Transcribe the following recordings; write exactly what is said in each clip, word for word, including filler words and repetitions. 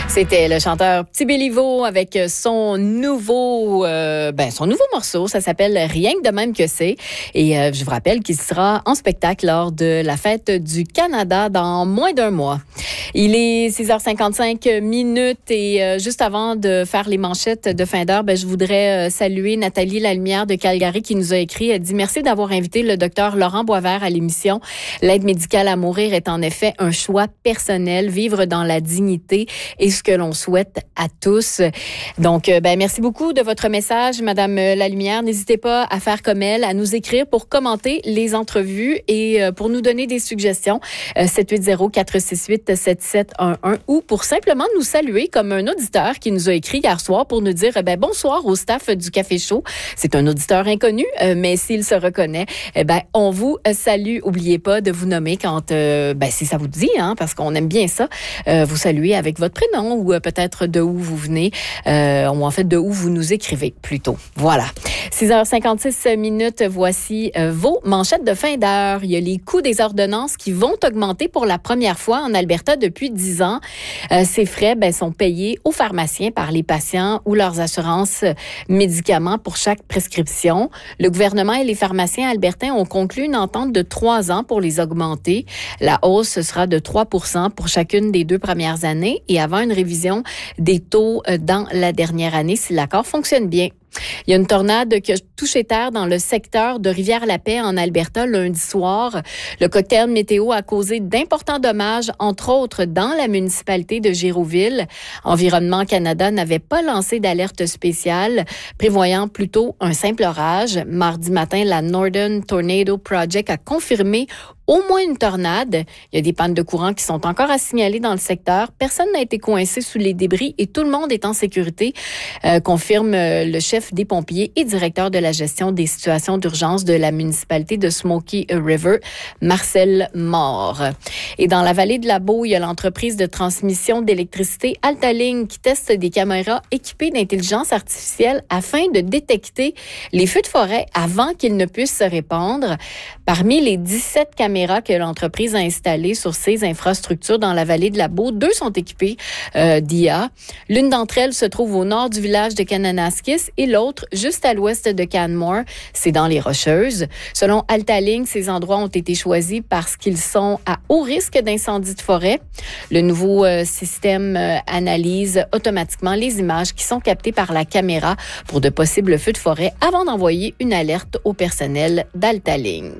C'était le chanteur Petit Béliveau avec son nouveau, euh, ben son nouveau morceau. Ça s'appelle Rien que de même que c'est. Et euh, je vous rappelle qu'il sera en spectacle lors de la fête du Canada dans moins d'un mois. Il est six heures cinquante-cinq minutes et euh, juste avant de faire les manchettes de fin d'heure, ben, je voudrais euh, saluer Nathalie Lalumière de Calgary qui nous a écrit. Elle dit merci d'avoir invité le docteur Laurent Boisvert à l'émission. L'aide médicale à mourir est en effet un choix personnel. Vivre dans la dignité et ce que l'on souhaite à tous. Donc, euh, ben, merci beaucoup de votre message, Madame Lalumière. N'hésitez pas à faire comme elle, à nous écrire pour commenter les entrevues et euh, pour nous donner des suggestions. Euh, sept huit zéro, quatre six huit, sept sept un un ou pour simplement nous saluer comme un auditeur qui nous a écrit hier soir pour nous dire eh ben, bonsoir au staff du Café Chaud. C'est un auditeur inconnu, euh, mais s'il se reconnaît, eh ben, on vous salue. Oubliez pas de vous nommer quand, euh, ben, si ça vous dit, hein, parce qu'on aime bien ça, euh, vous saluer avec votre prénom ou euh, peut-être de où vous venez, euh, ou en fait de où vous nous écrivez plutôt. Voilà. six heures cinquante-six minutes, voici euh, vos manchettes de fin d'heure. Il y a les coûts des ordonnances qui vont augmenter pour la première fois en Alberta depuis dix ans. Euh, ces frais ben, sont payés aux pharmaciens par les patients ou leurs assurances médicaments pour chaque prescription. Le gouvernement et les pharmaciens albertains ont conclu une entente de trois ans pour les augmenter. La hausse sera de trois pour cent pour chacune des deux premières années et avant une révision des taux dans la dernière année si l'accord fonctionne bien. Il y a une tornade qui a touché terre dans le secteur de Rivière-la-Paix en Alberta lundi soir. Le cocktail météo a causé d'importants dommages, entre autres dans la municipalité de Géroville. Environnement Canada n'avait pas lancé d'alerte spéciale, prévoyant plutôt un simple orage. Mardi matin, la Northern Tornado Project a confirmé au moins une tornade. Il y a des pannes de courant qui sont encore à signaler dans le secteur. Personne n'a été coincé sous les débris et tout le monde est en sécurité, euh, confirme le chef des pompiers et directeur de la gestion des situations d'urgence de la municipalité de Smoky River, Marcel Mort. Et dans la vallée de la Baue, il y a l'entreprise de transmission d'électricité Altaling qui teste des caméras équipées d'intelligence artificielle afin de détecter les feux de forêt avant qu'ils ne puissent se répandre. Parmi les dix-sept caméras que l'entreprise a installées sur ses infrastructures dans la vallée de la Baue, deux sont équipées euh, d'I A. L'une d'entre elles se trouve au nord du village de Kananaskis et l'autre juste à l'ouest de Canmore. C'est dans les Rocheuses. Selon Altaling, ces endroits ont été choisis parce qu'ils sont à haut risque d'incendie de forêt. Le nouveau euh, système euh, analyse automatiquement les images qui sont captées par la caméra pour de possibles feux de forêt avant d'envoyer une alerte au personnel d'Altaling.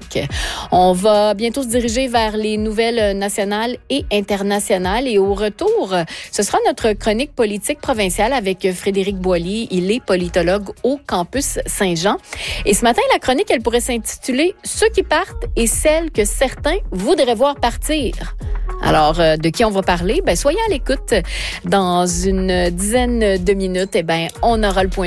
On va bientôt se diriger vers les nouvelles nationales et internationales. Et au retour, ce sera notre chronique politique provinciale avec Frédéric Boilly. Il est politologue au campus Saint-Jean. Et ce matin, la chronique, elle pourrait s'intituler « Ceux qui partent et celles que certains voudraient voir partir ». Alors, euh, de qui on va parler? Ben, soyez à l'écoute. Dans une dizaine de minutes, eh ben, on aura le point